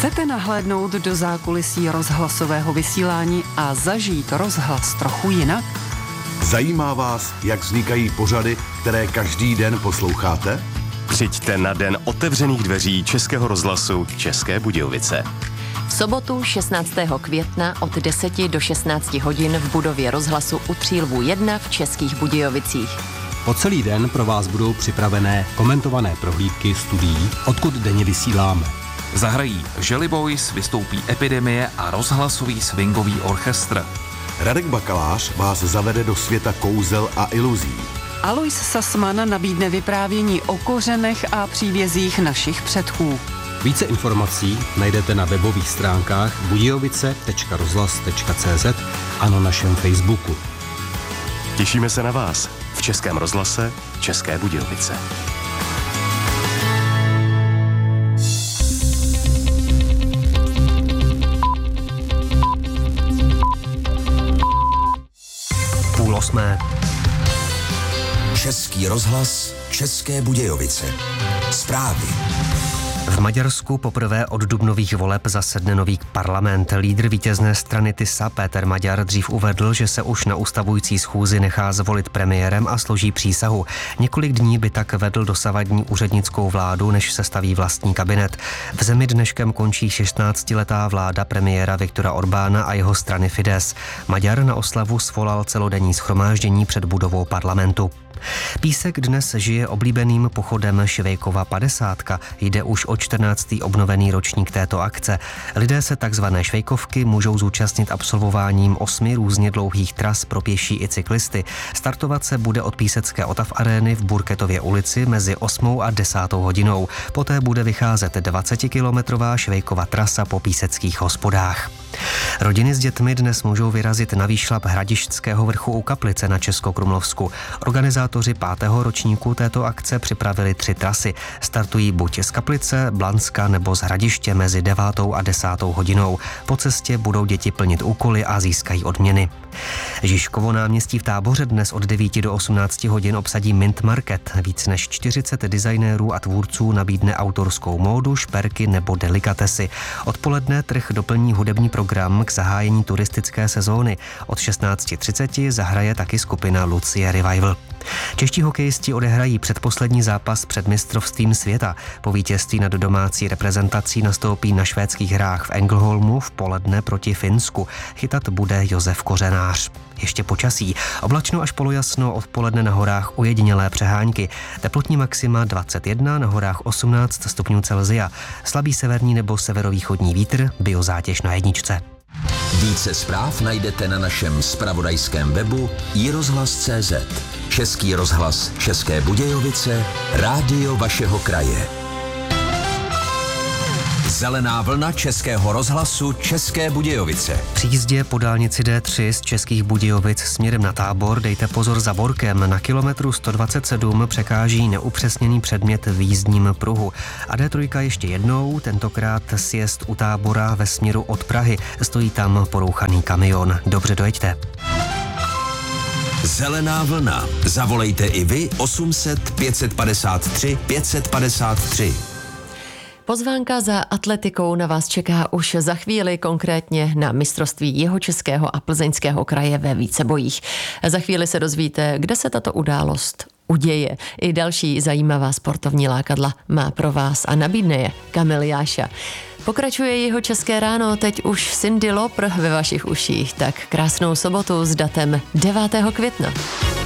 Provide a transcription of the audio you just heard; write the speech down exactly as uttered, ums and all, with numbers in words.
Chcete nahlédnout do zákulisí rozhlasového vysílání a zažít rozhlas trochu jinak? Zajímá vás, jak vznikají pořady, které každý den posloucháte? Přijďte na den otevřených dveří Českého rozhlasu České Budějovice. V sobotu šestnáctého května od deseti do šestnácti hodin v budově rozhlasu u Třílvů jedna v Českých Budějovicích. Po celý den pro vás budou připravené komentované prohlídky studií, odkud denně vysíláme. Zahrají Jelly Boys, vystoupí Epidemie a rozhlasový swingový orchestr. Radek Bakalář vás zavede do světa kouzel a iluzí. Alois Sasman nabídne vyprávění o kořenech a příbězích našich předků. Více informací najdete na webových stránkách budějovice tečka rozhlas tečka cé zet a na našem Facebooku. Těšíme se na vás v Českém rozhlase České Budějovice. Půl osmé. Český rozhlas České Budějovice. Zprávy. V Maďarsku poprvé od dubnových voleb zasedne nový parlament. Lídr vítězné strany Tisa Péter Maďar dřív uvedl, že se už na ustavující schůzi nechá zvolit premiérem a složí přísahu. Několik dní by tak vedl dosavadní úřednickou vládu, než sestaví vlastní kabinet. V zemi dneškem končí šestnáctiletá vláda premiéra Viktora Orbána a jeho strany Fidesz. Maďar na oslavu svolal celodenní shromáždění před budovou parlamentu. Písek dnes žije oblíbeným pochodem Švejkova padesátka. Jde už o čtrnáctý obnovený ročník této akce. Lidé se takzvané švejkovky můžou zúčastnit absolvováním osmi různě dlouhých tras pro pěší i cyklisty. Startovat se bude od písecké Otav arény v Burketově ulici mezi osmou a desátou hodinou. Poté bude vycházet dvacetikilometrová Švejkova trasa po píseckých hospodách. Rodiny s dětmi dnes můžou vyrazit na výšlap Hradišťského vrchu u Kaplice na Českokrumlovsku. Organizátoři pátého ročníku této akce připravili tři trasy. Startují buď z Kaplice, Blanska nebo z Hradiště mezi devátou a desátou hodinou. Po cestě budou děti plnit úkoly a získají odměny. Žižkovo náměstí v Táboře dnes od devíti do osmnácti hodin obsadí Mint Market. Víc než čtyřicet designérů a tvůrců nabídne autorskou módu, šperky nebo delikatesy. Odpoledne trh doplní hudební program k zahájení turistické sezóny. Od šestnácti třiceti zahraje taky skupina Lucie Revival. Čeští hokejisti odehrají předposlední zápas před mistrovstvím světa. Po vítězství nad domácí reprezentací nastoupí na švédských hrách v Ängelholmu v poledne proti Finsku. Chytat bude Josef Kořenář. Ještě počasí. Oblačno až polojasno, odpoledne na horách ojedinělé přehánky. Teplotní maxima dvacet jedna, na horách osmnáct stupňů Celsia. Slabý severní nebo severovýchodní vítr, biozátěž na jedničce. Více zpráv najdete na našem zpravodajském webu i rozhlas tečka cé zet. Český rozhlas České Budějovice, rádio vašeho kraje. Zelená vlna Českého rozhlasu České Budějovice. Při jízdě po dálnici D tři z Českých Budějovic směrem na Tábor dejte pozor za borkem. Na kilometru sto dvacet sedm překáží neupřesněný předmět v jízdním pruhu. A D tři ještě jednou, tentokrát sjezd u Tábora ve směru od Prahy. Stojí tam porouchaný kamion. Dobře dojeďte. Zelená vlna. Zavolejte i vy osm set pět set padesát tři pět set padesát tři. Pozvánka za atletikou na vás čeká už za chvíli, konkrétně na mistrovství Jihočeského a Plzeňského kraje ve vícebojích. Za chvíli se dozvíte, kde se tato událost uděje. I další zajímavá sportovní lákadla má pro vás a nabídne je Kamil Jáša. Pokračuje Jihočeské ráno, teď už Cyndi Lauper ve vašich uších, tak krásnou sobotu s datem devátého května.